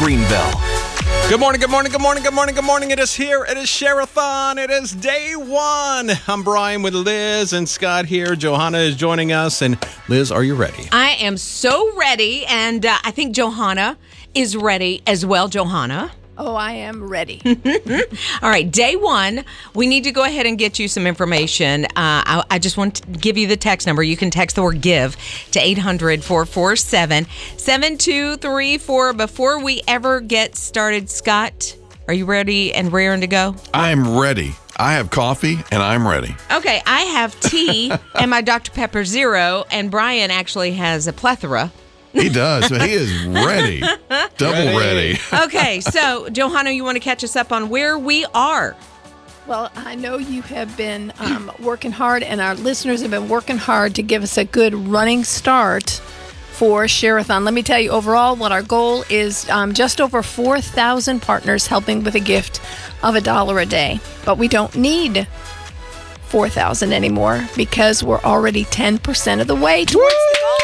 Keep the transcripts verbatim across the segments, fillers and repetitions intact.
Greenville. Good morning, good morning, good morning, good morning, good morning. It is here. It is Share-a-thon. It is day one. I'm Brian with Liz and Scott here. Johanna is joining us. And Liz, are you ready? I am so ready. And uh, I think Johanna is ready as well. Johanna? Oh, I am ready. All right, day one, we need to go ahead and get you some information. Uh, I, I just want to give you the text number. You can text the word GIVE to eight hundred, four four seven, seven two three four. Before we ever get started, Scott, are you ready and raring to go? I'm ready. I have coffee, and I'm ready. Okay, I have tea and my Doctor Pepper Zero, and Brian actually has a plethora. He does. He is ready. Double ready. ready. Okay, so, Johanna, you want to catch us up on where we are? Well, I know you have been um, working hard, and our listeners have been working hard to give us a good running start for Share-a-thon. Let me tell you, overall, what our goal is um, just over four thousand partners helping with a gift of a dollar a day. But we don't need four thousand anymore because we're already ten percent of the way towards the goal.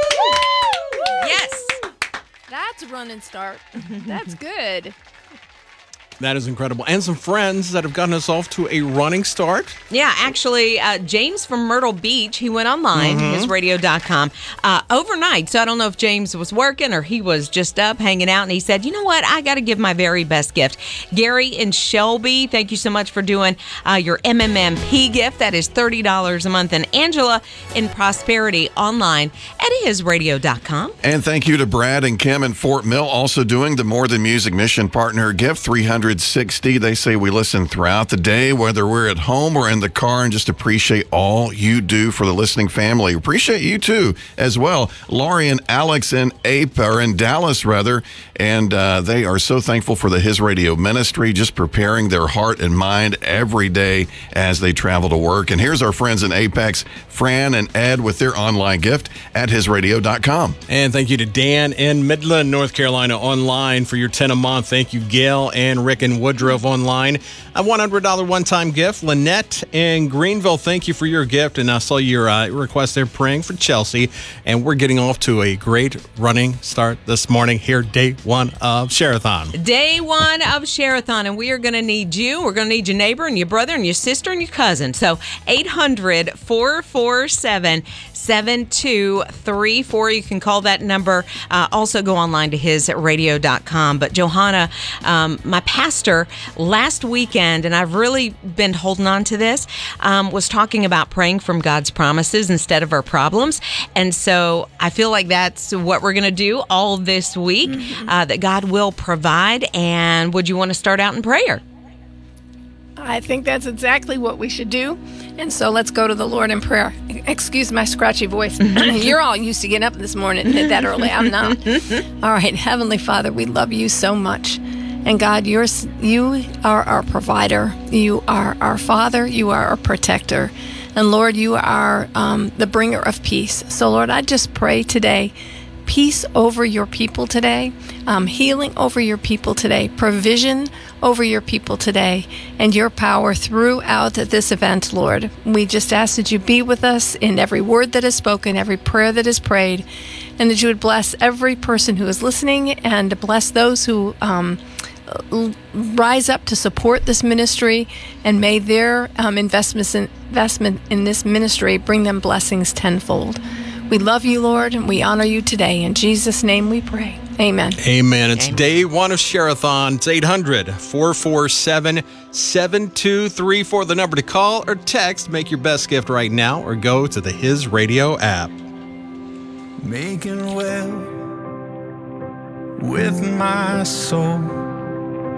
Yes. That's a run and start. That's good. That is incredible. And some friends that have gotten us off to a running start. Yeah, actually, uh, James from Myrtle Beach, he went online, Mm-hmm. his radio dot com, uh, overnight. So I don't know if James was working or he was just up hanging out. And he said, you know what? I got to give my very best gift. Gary in Shelby, thank you so much for doing uh, your M M M P gift. That is thirty dollars a month. And Angela in Prosperity online at his radio dot com. And thank you to Brad and Kim in Fort Mill, also doing the More Than Music Mission Partner Gift, three hundred sixty. They say we listen throughout the day, whether we're at home or in the car, and just appreciate all you do for the listening family. Appreciate you too as well. Laurie and Alex in Ape, or in Dallas rather, and uh, they are so thankful for the His Radio ministry, just preparing their heart and mind every day as they travel to work. And here's our friends in Apex, Fran and Ed, with their online gift at his radio dot com. And thank you to Dan in Midland, North Carolina online for your ten a month. Thank you, Gail and Rick in Woodruff online. A one hundred dollars one-time gift. Lynette in Greenville, thank you for your gift. And I saw your uh, request there, praying for Chelsea. And we're getting off to a great running start this morning here, day one of Share-a-thon. Day one of Share-a-thon, and we are going to need you. We're going to need your neighbor and your brother and your sister and your cousin. So eight hundred, four four seven, seven two three four. You can call that number. Uh, also go online to his radio dot com. But Johanna, um, my pastor last weekend, and I've really been holding on to this, um, was talking about praying from God's promises instead of our problems. And so I feel like that's what we're going to do all this week, mm-hmm. uh, that God will provide. And would you want to start out in prayer? I think that's exactly what we should do. And so let's go to the Lord in prayer. Excuse my scratchy voice. You're all used to getting up this morning that early. I'm not. All right. Heavenly Father, we love you so much. And God, you're, you are our provider. You are our Father. You are our protector. And Lord, you are um, the bringer of peace. So Lord, I just pray today, peace over your people today, um, healing over your people today, provision over your people today, and your power throughout this event, Lord. We just ask that you be with us in every word that is spoken, every prayer that is prayed, and that you would bless every person who is listening and bless those who um, rise up to support this ministry, and may their um, investments in, investment in this ministry bring them blessings tenfold. We love you, Lord, and we honor you today. In Jesus' name we pray. Amen. Amen. It's Amen. day one of Share-a-thon. It's eight hundred, four four seven, seven two three four. The number to call or text. Make your best gift right now, or go to the His Radio app. Making well with my soul.